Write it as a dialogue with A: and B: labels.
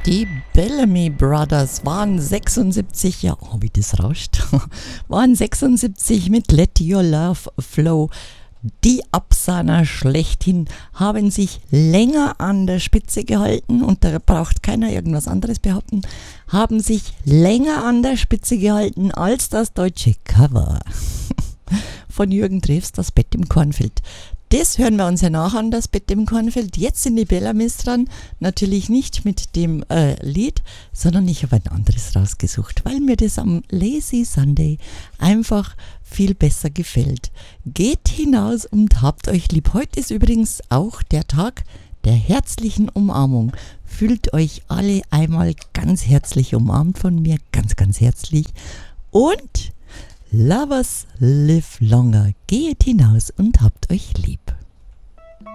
A: Die Bellamy Brothers waren 76, ja, oh, wie das rauscht, waren 76 mit Let Your Love Flow. Die Absahner schlechthin haben sich länger an der Spitze gehalten, und da braucht keiner irgendwas anderes behaupten, haben sich länger an der Spitze gehalten als das deutsche Cover von Jürgen Drews, Das Bett im Kornfeld. Das hören wir uns ja nach an, Das Bett im Kornfeld. Jetzt sind die Bellamys dran. Natürlich nicht mit dem Lied, sondern ich habe ein anderes rausgesucht, weil mir das am Lazy Sunday einfach viel besser gefällt. Geht hinaus und habt euch lieb. Heute ist übrigens auch der Tag der herzlichen Umarmung. Fühlt euch alle einmal ganz herzlich umarmt von mir, ganz, ganz herzlich. Und Lovers live longer. Geht hinaus und habt euch lieb.